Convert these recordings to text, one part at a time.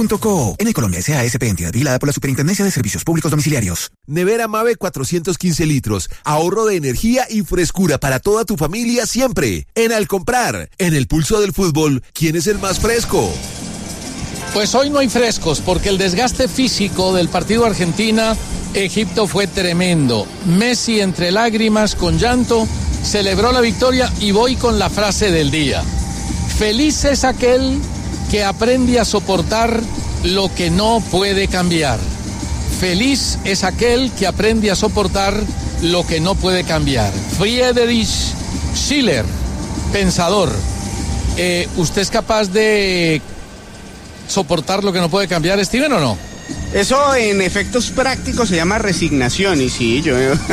En Colombia S.A.S.P. entidad vigilada por la Superintendencia de Servicios Públicos Domiciliarios. Nevera Mave 415 litros. Ahorro de energía y frescura para toda tu familia siempre. En Al Comprar, en el pulso del fútbol, ¿quién es el más fresco? Pues hoy no hay frescos porque el desgaste físico del partido Argentina-Egipto fue tremendo. Messi entre lágrimas, con llanto, celebró la victoria y voy con la frase del día. Feliz es aquel que aprende a soportar lo que no puede cambiar. Feliz es aquel que aprende a soportar lo que no puede cambiar. Friedrich Schiller, pensador. ¿Usted es capaz de soportar lo que no puede cambiar, Steven, o no? Eso en efectos prácticos se llama resignación, y sí,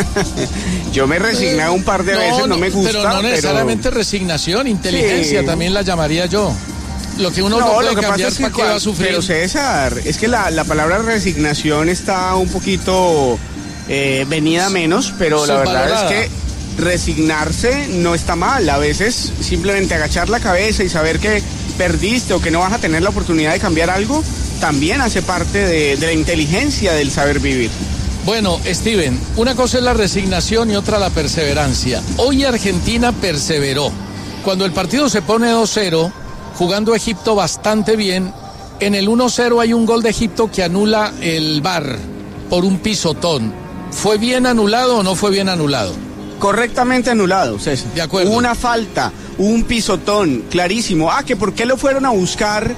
yo me he resignado un par de veces, no me gusta. Pero no necesariamente resignación, inteligencia, sí. También la llamaría yo. Lo que uno no puede cambiar, ¿para qué va a sufrir? Pero César, es que la palabra resignación está un poquito venida menos, pero la verdad es que resignarse no está mal. A veces simplemente agachar la cabeza y saber que perdiste o que no vas a tener la oportunidad de cambiar algo, también hace parte de la inteligencia del saber vivir. Bueno, Steven, una cosa es la resignación y otra la perseverancia. Hoy Argentina perseveró. Cuando el partido se pone 2-0, jugando Egipto bastante bien, en el 1-0 hay un gol de Egipto que anula el VAR por un pisotón. ¿Fue bien anulado o no fue bien anulado? Correctamente anulado, César. De acuerdo. Una falta, un pisotón, clarísimo. ¿Que por qué lo fueron a buscar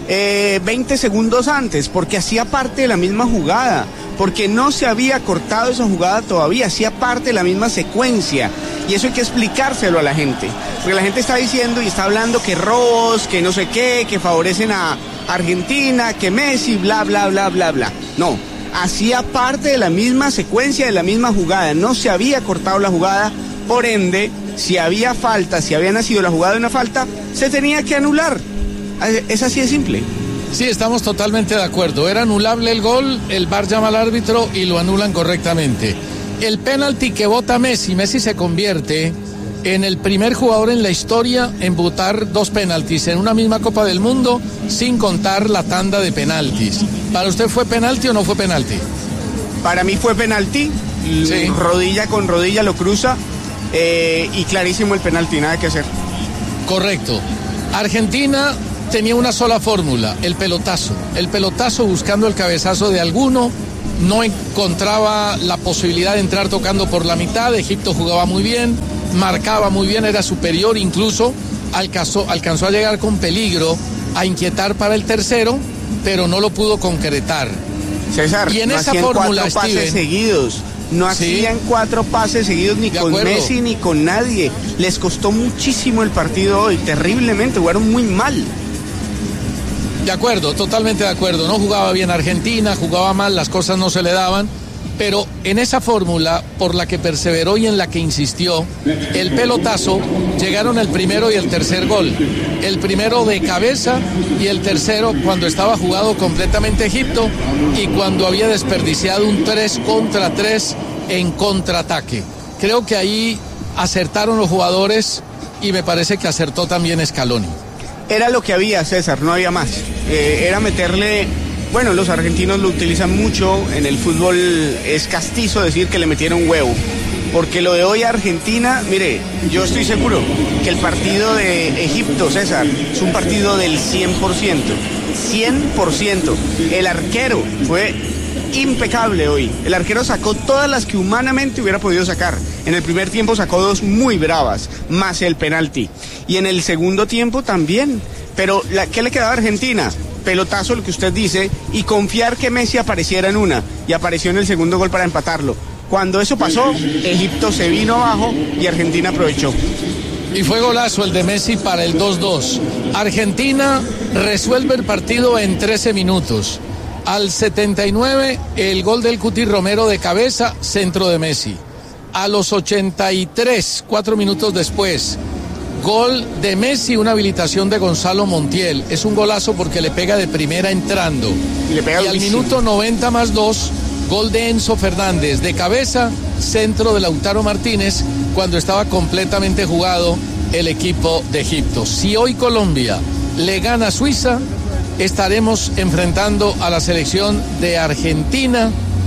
20 segundos antes? Porque hacía parte de la misma jugada, porque no se había cortado esa jugada todavía, hacía parte de la misma secuencia. Y eso hay que explicárselo a la gente, porque la gente está diciendo y está hablando que robos, que no sé qué, que favorecen a Argentina, que Messi, bla, bla, bla, bla, bla. No, hacía parte de la misma secuencia, de la misma jugada, no se había cortado la jugada, por ende, si había falta, si había nacido la jugada de una falta, se tenía que anular. Es así de simple. Sí, estamos totalmente de acuerdo. Era anulable el gol, el VAR llama al árbitro y lo anulan correctamente. El penalti que vota Messi se convierte en el primer jugador en la historia en votar 2 penaltis en una misma Copa del Mundo, sin contar la tanda de penaltis. ¿Para usted fue penalti o no fue penalti? Para mí fue penalti, sí. Rodilla con rodilla lo cruza y clarísimo el penalti, nada que hacer. Correcto. Argentina tenía una sola fórmula, el pelotazo buscando el cabezazo de alguno. No encontraba la posibilidad de entrar tocando por la mitad. Egipto jugaba muy bien, marcaba muy bien, era superior, incluso alcanzó a llegar con peligro a inquietar para el tercero, pero no lo pudo concretar. César, y en no esa hacían fórmula, 4 pases seguidos. No hacían 4 pases seguidos ni con Messi ni con nadie. Les costó muchísimo el partido hoy, terriblemente, jugaron muy mal. De acuerdo, totalmente de acuerdo. No jugaba bien Argentina, jugaba mal, las cosas no se le daban. Pero en esa fórmula por la que perseveró y en la que insistió, el pelotazo, llegaron el primero y el tercer gol. El primero de cabeza y el tercero cuando estaba jugado completamente Egipto y cuando había desperdiciado un 3 contra 3 en contraataque. Creo que ahí acertaron los jugadores y me parece que acertó también Scaloni. Era lo que había, César, no había más. Era meterle... Bueno, los argentinos lo utilizan mucho, en el fútbol es castizo decir que le metieron huevo, porque lo de hoy a Argentina, mire, yo estoy seguro que el partido de Egipto, César, es un partido del 100%, 100%. El arquero fue impecable hoy, el arquero sacó todas las que humanamente hubiera podido sacar. En el primer tiempo sacó 2 muy bravas, más el penalti, y en el segundo tiempo también. Pero, ¿qué le quedaba a Argentina? Pelotazo, lo que usted dice, y confiar que Messi apareciera en una, y apareció en el segundo gol para empatarlo. Cuando eso pasó, Egipto se vino abajo y Argentina aprovechó. Y fue golazo el de Messi para el 2-2. Argentina resuelve el partido en 13 minutos. Al 79, el gol del Cuti Romero de cabeza, centro de Messi. A los 83, 4 minutos después, gol de Messi, una habilitación de Gonzalo Montiel. Es un golazo porque le pega de primera entrando. Y al minuto 90 más 2, gol de Enzo Fernández de cabeza, centro de Lautaro Martínez, cuando estaba completamente jugado el equipo de Egipto. Si hoy Colombia le gana a Suiza, estaremos enfrentando a la selección de Argentina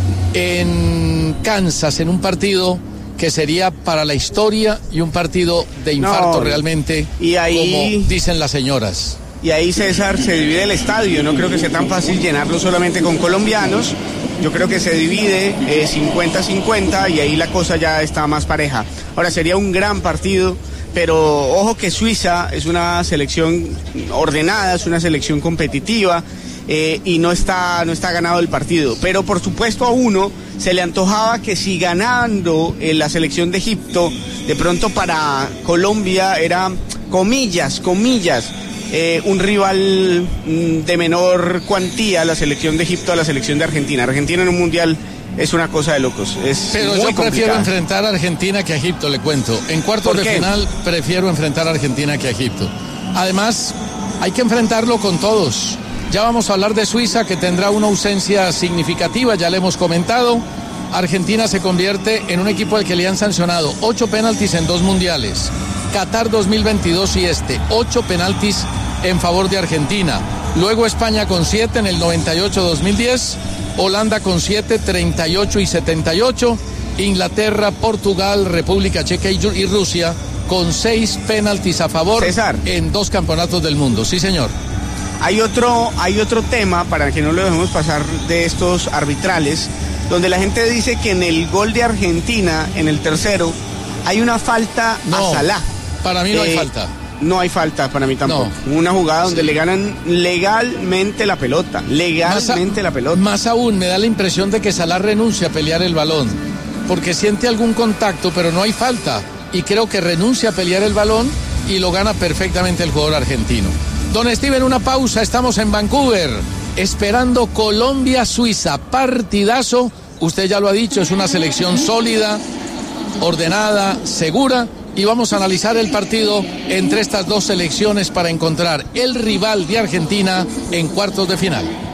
en Kansas, en un partido que sería para la historia y un partido de infarto realmente, y ahí, como dicen las señoras. Y ahí, César, se divide el estadio. No creo que sea tan fácil llenarlo solamente con colombianos. Yo creo que se divide 50-50 y ahí la cosa ya está más pareja. Ahora, sería un gran partido, pero ojo que Suiza es una selección ordenada, es una selección competitiva. Y no está ganado el partido, pero por supuesto a uno se le antojaba que si ganando la selección de Egipto, de pronto para Colombia era comillas, un rival de menor cuantía, la selección de Egipto a la selección de Argentina. Argentina en un mundial es una cosa de locos. Pero yo prefiero enfrentar a Argentina que a Egipto, le cuento. En cuartos de final prefiero enfrentar a Argentina que a Egipto. Además, hay que enfrentarlo con todos. Ya vamos a hablar de Suiza, que tendrá una ausencia significativa, ya le hemos comentado. Argentina se convierte en un equipo al que le han sancionado 8 penaltis en 2 mundiales. Qatar 2022 y 8 penaltis en favor de Argentina. Luego España con 7 en el 98-2010. Holanda con 7, 38 y 78. Inglaterra, Portugal, República Checa y Rusia con 6 penaltis a favor, César, en 2 campeonatos del mundo. Sí, señor. Hay otro tema, para que no lo dejemos pasar, de estos arbitrales, donde la gente dice que en el gol de Argentina, en el tercero, hay una falta a Salah. Para mí no hay falta. No hay falta, para mí tampoco. No. Una jugada donde le ganan legalmente la pelota. Más aún, me da la impresión de que Salah renuncia a pelear el balón, porque siente algún contacto, pero no hay falta. Y creo que renuncia a pelear el balón y lo gana perfectamente el jugador argentino. Don Steven, una pausa, estamos en Vancouver, esperando Colombia-Suiza, partidazo, usted ya lo ha dicho, es una selección sólida, ordenada, segura, y vamos a analizar el partido entre estas dos selecciones para encontrar el rival de Argentina en cuartos de final.